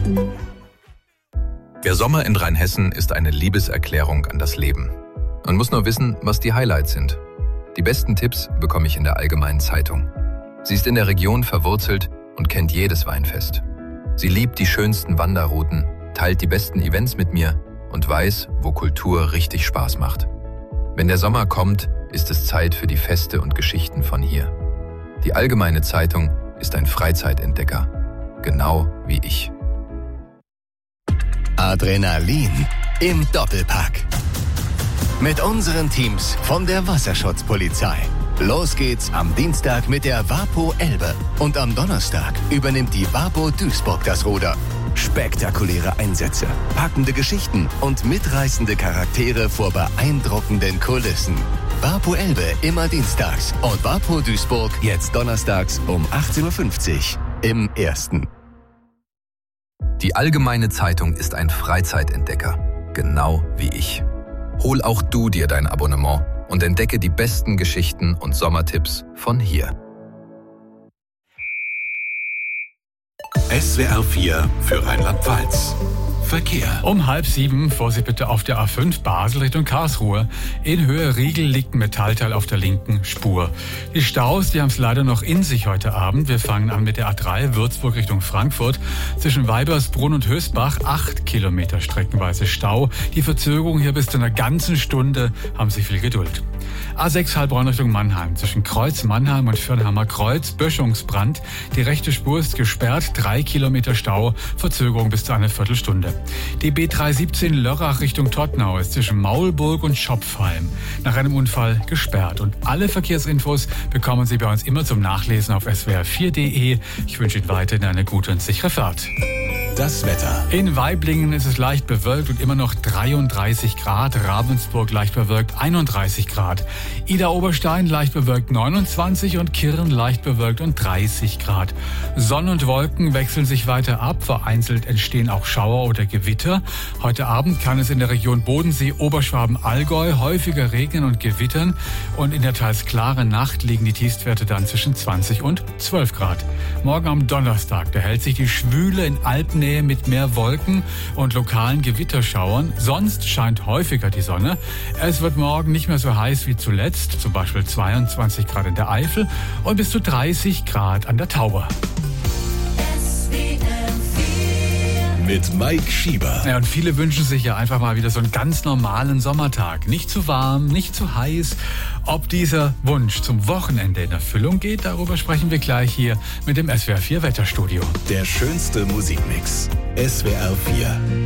Der Sommer in Rheinhessen ist eine Liebeserklärung an das Leben. Man muss nur wissen, was die Highlights sind. Die besten Tipps bekomme ich in der Allgemeinen Zeitung. Sie ist in der Region verwurzelt und kennt jedes Weinfest. Sie liebt die schönsten Wanderrouten, teilt die besten Events mit mir und weiß, wo Kultur richtig Spaß macht. Wenn der Sommer kommt, ist es Zeit für die Feste und Geschichten von hier. Die Allgemeine Zeitung ist ein Freizeitentdecker, genau wie ich. Adrenalin im Doppelpack. Mit unseren Teams von der Wasserschutzpolizei. Los geht's am Dienstag mit der Wapo Elbe. Und am Donnerstag übernimmt die Wapo Duisburg das Ruder. Spektakuläre Einsätze, packende Geschichten und mitreißende Charaktere vor beeindruckenden Kulissen. Wapo Elbe immer dienstags und Wapo Duisburg jetzt donnerstags um 18.50 Uhr im Ersten. Die Allgemeine Zeitung ist ein Freizeitentdecker, genau wie ich. Hol auch du dir dein Abonnement und entdecke die besten Geschichten und Sommertipps von hier. SWR 4 für Rheinland-Pfalz. Verkehr. Um 6:30 Vorsicht bitte auf der A5 Basel Richtung Karlsruhe. In Höhe Riegel liegt ein Metallteil auf der linken Spur. Die Staus, die haben es leider noch in sich heute Abend. Wir fangen an mit der A3 Würzburg Richtung Frankfurt. Zwischen Weibersbrunn und Hösbach 8 Kilometer streckenweise Stau. Die Verzögerung hier bis zu einer ganzen Stunde. Haben Sie viel Geduld. A6 Heilbronn Richtung Mannheim. Zwischen Kreuz Mannheim und Fürnhammer Kreuz Böschungsbrand. Die rechte Spur ist gesperrt. 3 Kilometer Stau. Verzögerung bis zu einer Viertelstunde. Die B317 Lörrach Richtung Todtnau ist zwischen Maulburg und Schopfheim nach einem Unfall gesperrt. Und alle Verkehrsinfos bekommen Sie bei uns immer zum Nachlesen auf swr4.de. Ich wünsche Ihnen weiterhin eine gute und sichere Fahrt. Das Wetter. In Waiblingen ist es leicht bewölkt und immer noch 33 Grad. Ravensburg leicht bewölkt 31 Grad. Idar-Oberstein leicht bewölkt 29 und Kirn leicht bewölkt und 30 Grad. Sonne und Wolken wechseln sich weiter ab. Vereinzelt entstehen auch Schauer oder Gewitter. Heute Abend kann es in der Region Bodensee, Oberschwaben, Allgäu häufiger regnen und gewittern. Und in der teils klaren Nacht liegen die Tiefstwerte dann zwischen 20 und 12 Grad. Morgen am Donnerstag, da hält sich die Schwüle in Alpennähe mit mehr Wolken und lokalen Gewitterschauern. Sonst scheint häufiger die Sonne. Es wird morgen nicht mehr so heiß wie zuletzt, zum Beispiel 22 Grad in der Eifel und bis zu 30 Grad an der Tauber. Mit Mike Schieber. Ja, und viele wünschen sich ja einfach mal wieder so einen ganz normalen Sommertag. Nicht zu warm, nicht zu heiß. Ob dieser Wunsch zum Wochenende in Erfüllung geht, darüber sprechen wir gleich hier mit dem SWR 4 Wetterstudio. Der schönste Musikmix. SWR 4.